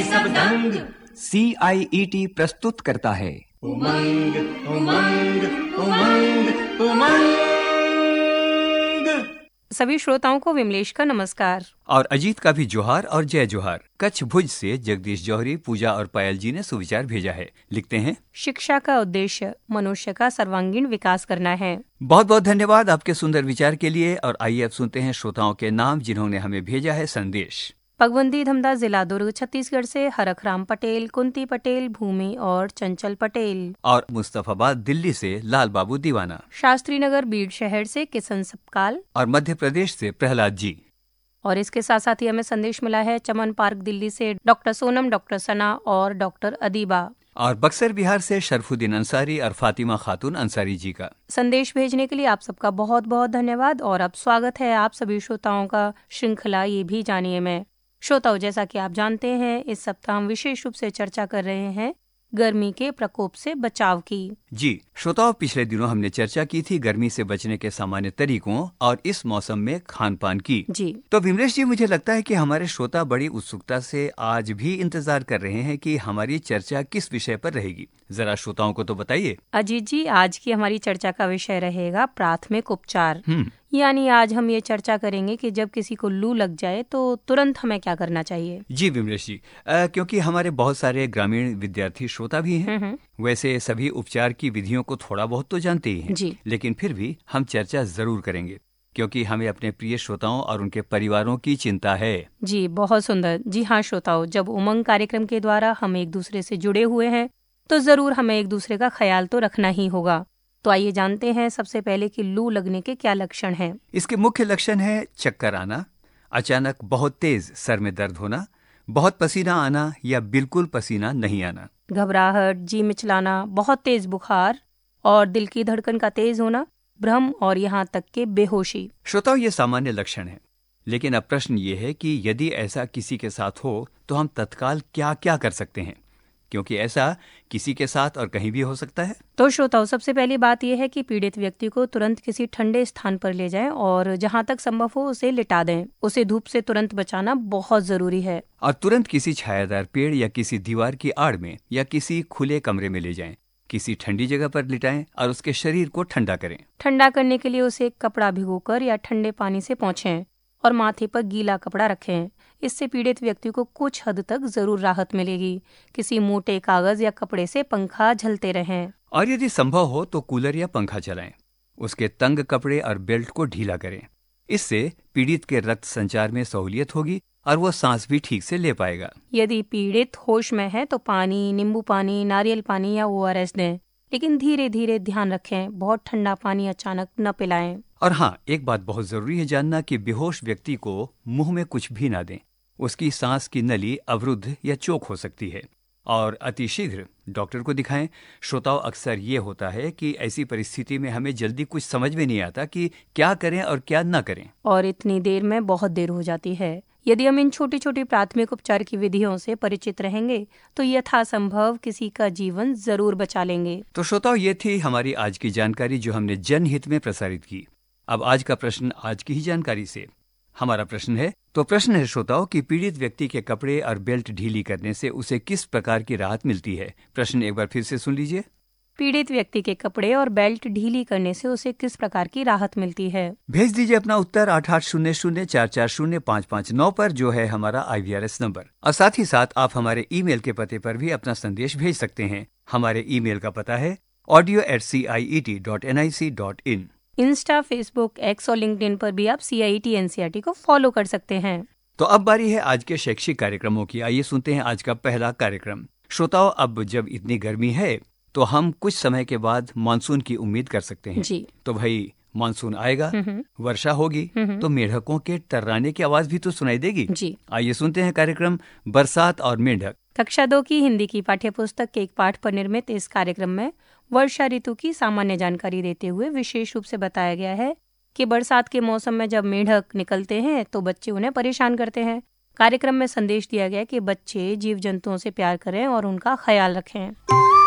सब दंग। CIET प्रस्तुत करता है उमंग उमंग उमंग उमंग। सभी श्रोताओं को विमलेश का नमस्कार और अजीत का भी जोहार और जय जोहार। कच्छ भुज से जगदीश जौहरी, पूजा और पायल जी ने सुविचार भेजा है। लिखते हैं, शिक्षा का उद्देश्य मनुष्य का सर्वांगीण विकास करना है। बहुत बहुत धन्यवाद आपके सुंदर विचार के लिए। और आइए अब सुनते हैं श्रोताओं के नाम जिन्होंने हमें भेजा है संदेश। पगबंदी धमदा, जिला दुर्ग, छत्तीसगढ़ से हरखराम पटेल, कुंती पटेल, भूमि और चंचल पटेल। और मुस्तफाबाद दिल्ली से लाल बाबू दीवाना। शास्त्री नगर बीड़ शहर से किशन सपकाल। और मध्य प्रदेश से प्रहलाद जी। और इसके साथ साथ ही हमें संदेश मिला है चमन पार्क दिल्ली से डॉक्टर सोनम, डॉक्टर सना और डॉक्टर अदीबा। और बक्सर बिहार से शरफुद्दीन अंसारी और फातिमा खातून अंसारी जी का संदेश भेजने के लिए आप सबका बहुत बहुत धन्यवाद। और अब स्वागत है आप सभी श्रोताओं का श्रृंखला ये भी जानिए में। श्रोताओं, जैसा कि आप जानते हैं, इस सप्ताह हम विशेष रूप से चर्चा कर रहे हैं गर्मी के प्रकोप से बचाव की। जी श्रोताओं, पिछले दिनों हमने चर्चा की थी गर्मी से बचने के सामान्य तरीकों और इस मौसम में खान पान की। जी तो विमलेश जी, मुझे लगता है कि हमारे श्रोता बड़ी उत्सुकता से आज भी इंतजार कर रहे हैं कि हमारी चर्चा किस विषय पर रहेगी। जरा श्रोताओं को तो बताइए। अजीत जी, आज की हमारी चर्चा का विषय रहेगा प्राथमिक उपचार। यानी आज हम ये चर्चा करेंगे कि जब किसी को लू लग जाए तो तुरंत हमें क्या करना चाहिए। जी विमलेश जी, क्योंकि हमारे बहुत सारे ग्रामीण विद्यार्थी श्रोता भी हैं। वैसे सभी उपचार की विधियों को थोड़ा बहुत तो जानते ही हैं। जी। लेकिन फिर भी हम चर्चा जरूर करेंगे क्योंकि हमें अपने प्रिय श्रोताओं और उनके परिवारों की चिंता है। जी बहुत सुंदर। जी हाँ श्रोताओं, जब उमंग कार्यक्रम के द्वारा हम एक दूसरे से जुड़े हुए हैं तो जरूर हमें एक दूसरे का ख्याल तो रखना ही होगा। तो आइए जानते हैं सबसे पहले कि लू लगने के क्या लक्षण हैं। इसके मुख्य लक्षण है चक्कर आना, अचानक बहुत तेज सर में दर्द होना, बहुत पसीना आना या बिल्कुल पसीना नहीं आना, घबराहट, जी मिचलाना, बहुत तेज बुखार और दिल की धड़कन का तेज होना, भ्रम और यहाँ तक के बेहोशी। श्रोताओं, ये सामान्य लक्षण है। लेकिन अब प्रश्न ये है कि यदि ऐसा किसी के साथ हो तो हम तत्काल क्या क्या कर सकते हैं, क्योंकि ऐसा किसी के साथ और कहीं भी हो सकता है। तो श्रोताओं, सबसे पहली बात यह है कि पीड़ित व्यक्ति को तुरंत किसी ठंडे स्थान पर ले जाएं और जहां तक संभव हो उसे लिटा दें। उसे धूप से तुरंत बचाना बहुत जरूरी है। और तुरंत किसी छायादार पेड़ या किसी दीवार की आड़ में या किसी खुले कमरे में ले जाएं। किसी ठंडी जगह पर लिटाएं और उसके शरीर को ठंडा करें। ठंडा करने के लिए उसे एक कपड़ा भिगोकर या ठंडे पानी से पोंछें और माथे पर गीला कपड़ा रखें। इससे पीड़ित व्यक्ति को कुछ हद तक जरूर राहत मिलेगी। किसी मोटे कागज या कपड़े से पंखा झलते रहें। और यदि संभव हो तो कूलर या पंखा चलाएं। उसके तंग कपड़े और बेल्ट को ढीला करें। इससे पीड़ित के रक्त संचार में सहूलियत होगी और वो सांस भी ठीक से ले पाएगा। यदि पीड़ित होश में है तो पानी, नींबू पानी, नारियल पानी या ORS दें। लेकिन धीरे धीरे ध्यान रखें, बहुत ठंडा पानी अचानक न पिलाएं। और हाँ, एक बात बहुत जरूरी है जानना कि बेहोश व्यक्ति को मुंह में कुछ भी ना दें। उसकी सांस की नली अवरुद्ध या चोक हो सकती है और अतिशीघ्र डॉक्टर को दिखाएं। श्रोताओं, अक्सर ये होता है कि ऐसी परिस्थिति में हमें जल्दी कुछ समझ में नहीं आता कि क्या करें और क्या न करें, और इतनी देर में बहुत देर हो जाती है। यदि हम इन छोटी छोटी प्राथमिक उपचार की विधियों से परिचित रहेंगे तो यथासंभव किसी का जीवन जरूर बचा लेंगे। तो श्रोताओं, ये थी हमारी आज की जानकारी जो हमने जनहित में प्रसारित की। अब आज का प्रश्न आज की ही जानकारी से। हमारा प्रश्न है श्रोताओं कि पीड़ित व्यक्ति के कपड़े और बेल्ट ढीली करने से उसे किस प्रकार की राहत मिलती है। प्रश्न एक बार फिर से सुन लीजिए। पीड़ित व्यक्ति के कपड़े और बेल्ट ढीली करने से उसे किस प्रकार की राहत मिलती है। भेज दीजिए अपना उत्तर 8800440559 पर, जो है हमारा IVRS नंबर। और साथ ही साथ आप हमारे ईमेल के पते पर भी अपना संदेश भेज सकते हैं। हमारे ईमेल का पता है audio@ciet.nic.in। इंस्टा, फेसबुक, एक्स और लिंक्डइन पर भी आप CIET NCERT को फॉलो कर सकते हैं। तो अब बारी है आज के शैक्षिक कार्यक्रमों की। आइए सुनते हैं आज का पहला कार्यक्रम। श्रोताओं, अब जब इतनी गर्मी है तो हम कुछ समय के बाद मानसून की उम्मीद कर सकते हैं। जी। तो भाई, मानसून आएगा, वर्षा होगी तो मेढकों के टर्राने की आवाज भी तो सुनाई देगी। जी। आइए सुनते हैं कार्यक्रम बरसात और मेढक। कक्षा 2 की हिंदी की पाठ्यपुस्तक के एक पाठ पर निर्मित इस कार्यक्रम में वर्षा ऋतु की सामान्य जानकारी देते हुए विशेष रूप से बताया गया है कि बरसात के मौसम में जब मेढक निकलते हैं तो बच्चे उन्हें परेशान करते हैं। कार्यक्रम में संदेश दिया गया कि बच्चे जीव जंतुओं से प्यार करें और उनका ख्याल रखें।